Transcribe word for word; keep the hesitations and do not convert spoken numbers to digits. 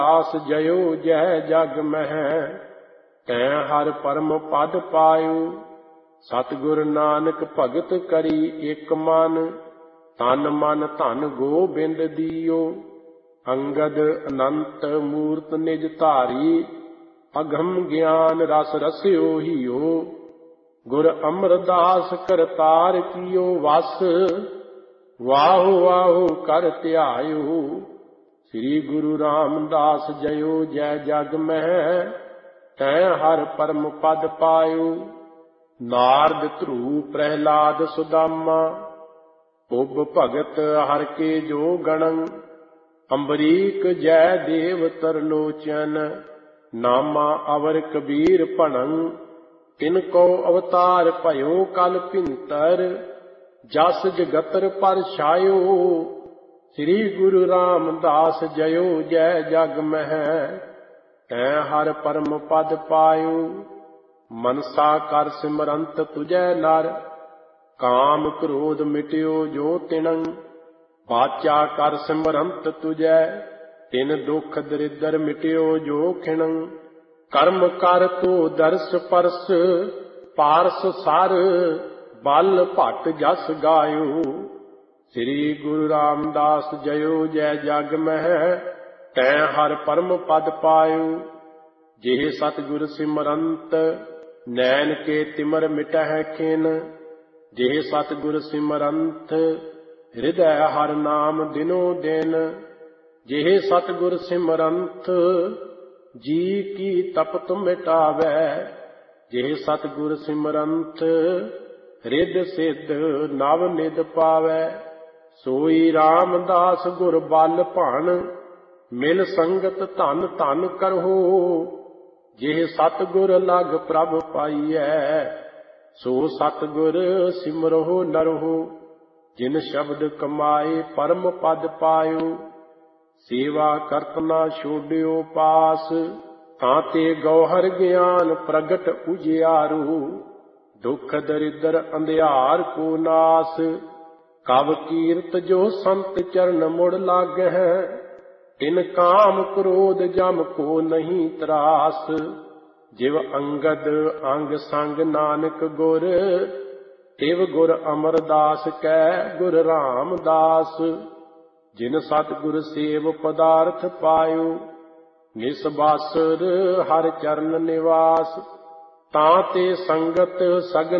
दास जयो जय जग मह तै हर परम पद पायो। सतगुर नानक भगत करी एक मन तन मन धन गोबिंद दियो। अंगद अनंत मूर्त निज धारी अगम ज्ञान रस रस्यो हियो। गुर अमरदास करतार कियो वस वाहो वाहो कर त्यायो। श्री गुरु रामदास जयो जय जग मह तै हर परम पद पायो। नारद ध्रुव प्रहलाद सुदामा उब भगत हर के जो गणं। अम्बरीक जय देव तरलोचन नामा अवर कबीर भणं। तिनको अवतार भयो कल भिंतर जस जगतर पर छायो। श्री गुरु रामदास जयो जय जग मह तै हर परम पद पायो। मनसा कर सिमरंत तुझै नर काम क्रोध मिट्यो जो तिणं। बाचा कर सिमरंत तुझै तिन दुख दरिद्र मिट्यो जो खिणं। कर्म कर तो दर्श परस पारस सर बल भट जस गायो। श्री गुरु रामदास जयो जय जग मह तै हर परम पद पायो। जेह सतगुर सिमरंत नैन के तिमर मिटह खिन। जेह सतगुर सिमरंत हृदय हर नाम दिनो दिन। जेह सतगुर सिमरंत जी की तपत मिटावै। जेह सतगुर सिमरंत रिद सिद्ध नव निद पावै। सोई रामदास गुर बल भण मिल संगत धन धन करहो। जेह सतगुर लग प्रभ पाईਐ सो सतगुर सिमरहो नरहो। जिन शब्द कमाए परम पद पायो सेवा करत ना छोड़ियो पास। ताते गौहर ज्ञान प्रगट उजियारू दुख दरिद्र अंधियार को नास। कव कीरत जो संत चरण मुड़ लागै तिन काम क्रोध जम को नहीं त्रास। जिव अंगद अंग संग नानक गुर तिव गुर अमरदास कै गुर रामदास। जिन सतगुर सेव पदार्थ पायो निसबासर हर चरण निवास। ताते संगत सगल